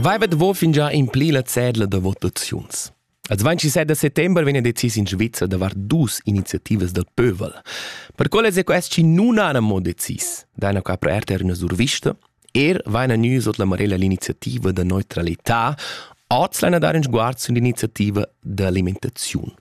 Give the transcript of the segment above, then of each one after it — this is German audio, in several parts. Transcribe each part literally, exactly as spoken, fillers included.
Vai ved vo fin già in pli la cedla de votaziuns. Al ventisette settembre venne decis in Svizzera davar dus iniziativas del pövel. Per quale se questi non hanno decis, da una capra erta era una survista, er va in nu sotto la marella l'iniziativa de neutralità, oz la dare in sguardo sull'iniziativa de alimentazione.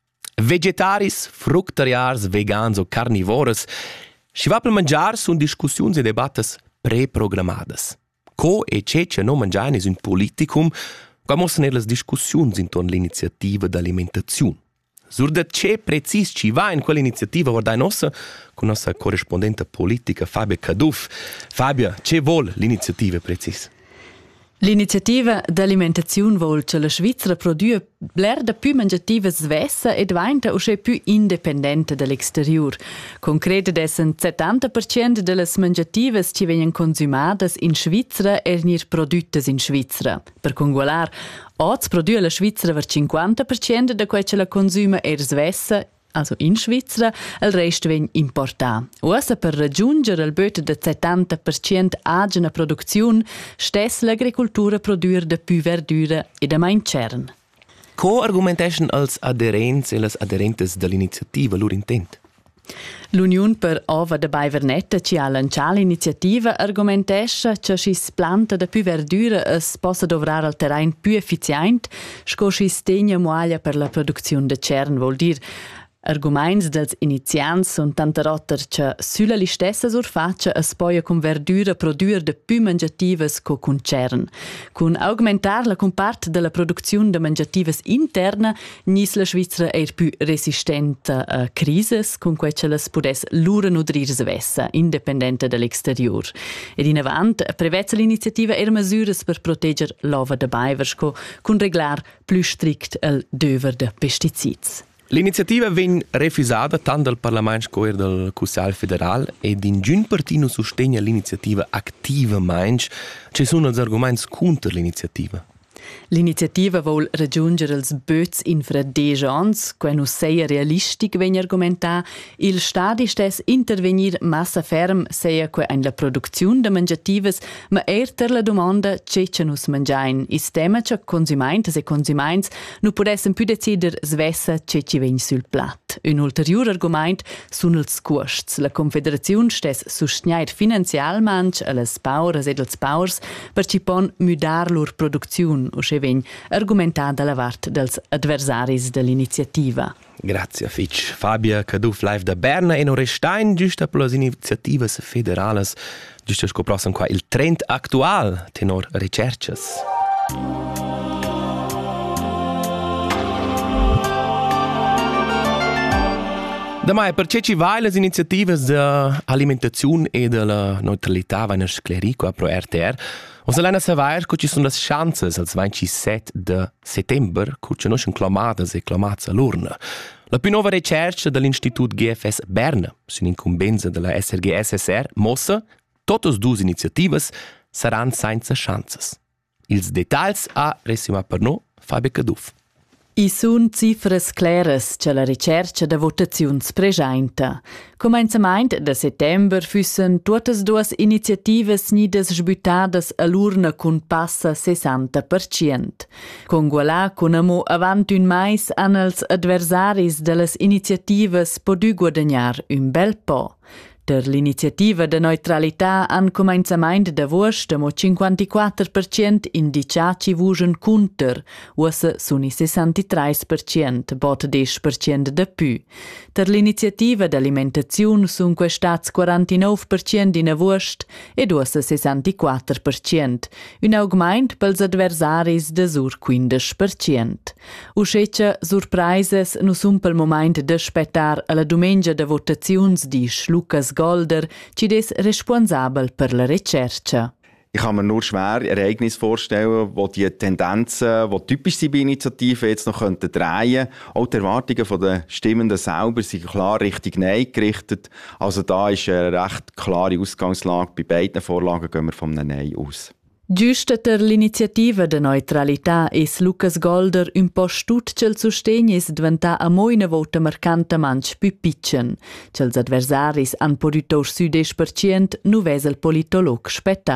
Vegetaris, fructariars, vegans o carnivores, si va per mangiare sono discussioni e debattes pre-programmadas. Co e ce che non mangiare è un politicum, qua mostrano le discussioni intorno all'iniziativa d'alimentazione. Sur da ce precis ci va in quell'iniziativa guardai nostra con nostra corrispondente politica Fabia Caduff. Fabia, ce vuol l'iniziativa precis? L'iniziativa d'alimentazione vuol che la Svizzera produca blerda più mangiative svessa e diventa usce più indipendente dall'exterior. Concrete dessen settanta per cento delle mangiative che vengono consumate in Svizzera e vengono prodotte in Svizzera. Per congualar, oggi produce la Svizzera per cinquanta per cento da quel che la consuma è svessa, also in Svizzera, il resto viene importato. Ora, per raggiungere il böte del settanta per cento agena produzione, stessa l'agricoltura produrre da più verdura e da main cern. Co argumentation als aderents e las aderentes dell'iniziativa lur intent? L'Unione per Ova de Baivernetta ci ha lanciato l'iniziativa argumentesce che si planta da più verdura es possa dovrare al terreno più efficiente, sco si stegna muaglia per la produzione de cern, vuol dire arguments dels iniziants sunt tanta rotter che sulla li stessa surfaccia es poia con verdura produrre de più mangiatives co con cern. Con augmentar la compart della produzione de mangiatives interna, nis la Svizzera er più resistente a crises, con quei che les pudes lura nutrir svessa, independente dall'exterior. Ed in avant prevezza l'iniziativa er mesures per protegger l'ova de baivers, co con reglar più strict el döver de pesticids. L'iniziativa viene refusata tanto dal Parlamento come dal Consiglio federale ed in giun partito sostegna l'iniziativa attivamente. Ci sono gli argomenti contro l'iniziativa? L'iniziativa vuol raggiungere ils böts in fra dec ans, que non sia realistic vegn argumentar, il stadi stes intervenir massa ferm sia que en la produzione de mangiatives, ma erter la domanda ce ce nus mangiain. Is tema che consumaintes e consumains nu podessen più decider svessa ce ci vegn sul plat. Un ulterior argument sun ils costs. La Confederazione stes sustgnait finanzialment alles pauras ed els paurs per ci pon mudar lur produzione, usce vegn argumentada la vart dels adversaris dell'iniziativa. Grazie, Fitch. Fabia Caduff live da Berna e non restain giusta per le iniziative federali, giusta scoprossen qua il trend actual tenor ricerches. Damai, per ce ci vai le iniziative dell'alimentazione e della neutralità vanno sclerì qua pro R T R, o se l'hanno savoir che ci sono le chance al ventisette de settembre che ci sono clamate e clamate all'urna. La più nuova ricerca dell'Istituto G F S Berna, sull'incumbenza della S R G S S R, mossa tutte le due iniziative saranno senza chance. Ils dettagli a resima per noi Fabio Caduff. I sun cifras claras che la ricerca da votaziuns presenta. Començament de settembre füssen tuotas duas iniziativas nidas sbutadas all'urna cun passa sessanta per cento. Con gualà con amo avant un mais an als adversaris delas iniziativas podü guadagnar un bel po'. Der l'iniziativa de neutralità han començament de vuost amo cinquantaquattro per cento indicia ci vugen cunter, ussa sun i sessantatré per cento, bot dieci per cento de più. Der l'iniziativa d'alimentazione sun questats quarantanove per cento in vuost ed ussa sessantaquattro per cento, un augment pels adversaris de sur quindici per cento. Usceccia surprises nu sun pel moment de spettar alla domenica de votaziuns disch Lucas Golder, ci des responsabel per la ricerca. Ich kann mir nur schwer Ereignisse vorstellen, wo die Tendenzen, die typisch sind bei Initiativen, jetzt noch drehen könnten. Auch die Erwartungen der Stimmenden selber sind klar Richtung Nein gerichtet. Also da ist eine recht klare Ausgangslage. Bei beiden Vorlagen gehen wir von einem Nein aus. Giusta per l'iniziativa de neutralità es Lucas Golder un po' stut che il sostegno es diventa a mo una volta marcantamant più piccin. Che els adversaris han potuto su dieci per cento nu ves il politolog spetta.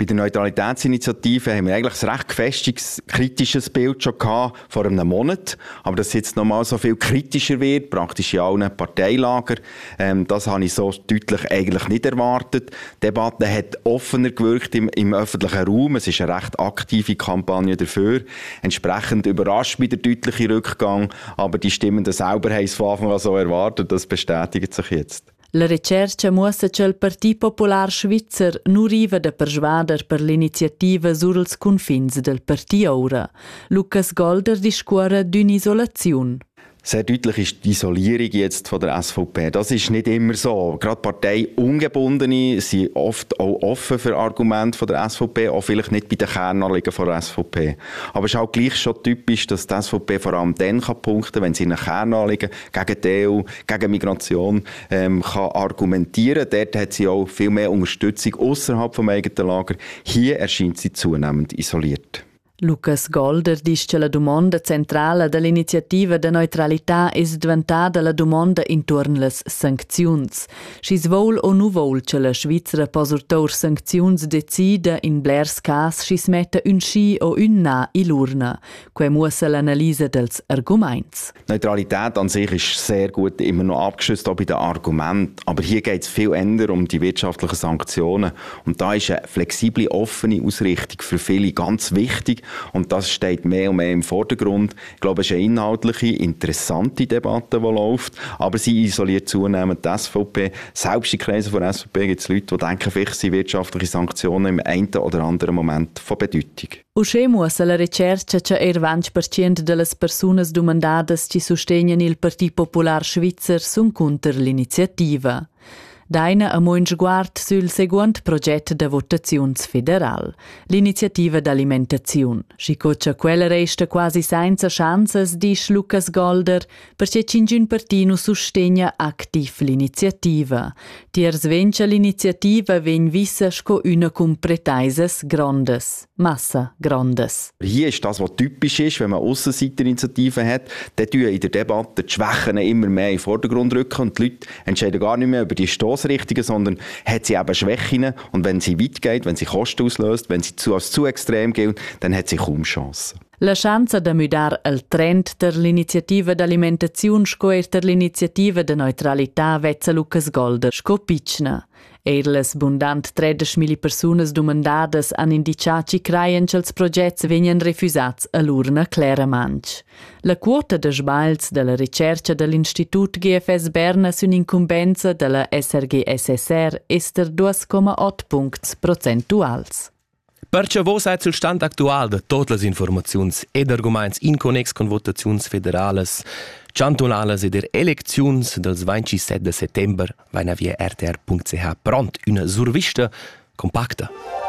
Bei der Neutralitätsinitiative haben wir eigentlich ein recht gefestigtes, kritisches Bild schon gehabt, vor einem Monat. Aber dass es jetzt nochmal so viel kritischer wird, praktisch in allen Parteilagern, ähm, das habe ich so deutlich eigentlich nicht erwartet. Die Debatte hat offener gewirkt im, im öffentlichen Raum. Es ist eine recht aktive Kampagne dafür. Entsprechend überrascht mich der deutliche Rückgang. Aber die Stimmenden selber haben es von Anfang an so erwartet. Das bestätigt sich jetzt. La ricerca muossa che il Partit Popular Svizzer non riva da persvader per l'iniziativa sur ils confins del Parti Aura. Lucas Golder discuora d'un'isolazione. Sehr deutlich ist die Isolierung jetzt von der S V P. Das ist nicht immer so. Gerade Parteiungebundene sind oft auch offen für Argumente von der S V P, auch vielleicht nicht bei den Kernanliegen von der S V P. Aber es ist auch gleich schon typisch, dass die S V P vor allem dann kann punkten, wenn sie in Kernanliegen gegen die E U, gegen Migration ähm, kann argumentieren. Dort hat sie auch viel mehr Unterstützung außerhalb vom eigenen Lager. Hier erscheint sie zunehmend isoliert. Lucas Golder dice che la domanda centrale dell'iniziativa de neutralità es diventata la domanda intorno alle sanzioni. Schis vol o nu vol che la Svizzera posurtor sanzioni decida in Blairs cas schis mette un schi o un na in l'urna. Que mussa l'analyse dels arguments. Neutralität an sich ist sehr gut immer noch abgeschützt, auch bei den Argumenten. Aber hier geht es viel eher um die wirtschaftlichen Sanktionen. Und da ist eine flexible, offene Ausrichtung für viele ganz wichtig. Und das steht mehr und mehr im Vordergrund. Ich glaube, es ist eine inhaltliche, interessante Debatte, die läuft. Aber sie isoliert zunehmend die S V P. Selbst in Kreisen von S V P gibt es Leute, die denken, vielleicht sind wirtschaftliche Sanktionen im einen oder anderen Moment von Bedeutung. Usche muossa la ricerca che er venti per cento delle persone domandadas ci sostengono il Partit Popular Svizzer sun contro l'iniziativa. Daina a moin sguard sul seguente progetto de votazions federal, l'iniziativa d'alimentazione. Scicoccia quella resta quasi senza chances, dice Lucas Golder, perché cingin partino sostegna activ l'iniziativa. Tiers venca l'iniziativa ven vissa sco una con pretaises grandes, massa grandes. Hier ist das, was typisch ist, wenn man Aussenseiterinitiativen hat, dann tun in der Debatte die Schwächen immer mehr in den Vordergrund rücken und die Leute entscheiden gar nicht mehr über die Stossrichtungen, sondern hat sie eben Schwächen und wenn sie weit geht, wenn sie Kosten auslöst, wenn sie zu, als zu extrem gilt, dann hat sie kaum Chancen. La chance de mudar il trend der l'iniziativa d'alimentazione sco er der l'iniziativa de neutralità vezza Lucas Golder sco pitchna. Erles bundant tredesch mili persunas domandadas han indicat ci creien che els progetts venien refusats a l'urna claramanch. La quota de sbails de la ricerca de l'Institut G F S Berna sun incumbenza de la S R G S S R ester due komma otto punts procentuals. Perché vos seid sul stand aktual de totes les informaziuns ed arguments in connex con votaziuns federales, cantonales ed er elecziuns dels ventisette de settember, vain a via r t r punct c h pront una survista compacta.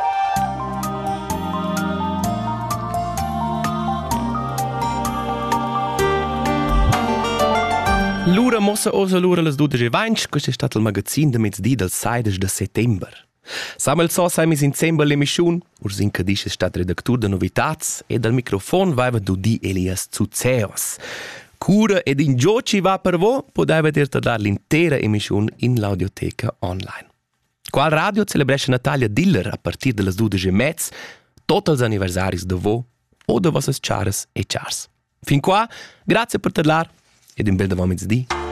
L'ura mossa osa l'ura les dodici e vingt, questo è stato il magazzin de mezzdi del seides de settember. Samuel Sosa è in Zember l'emission, ursin che dice stat redactur de novitats e dal microfon vaiva du di Elias Zuzeos. Cura ed in gioci va per vo, podeva dir tardar l'intera emission in l'audioteca online. Qual radio celebresce Natalia Diller a partir de las dodici e mezz, tots els anniversaris de vo o de vossas charas e chars. Fin qua, grazie per tardar ed in bel de vomits di.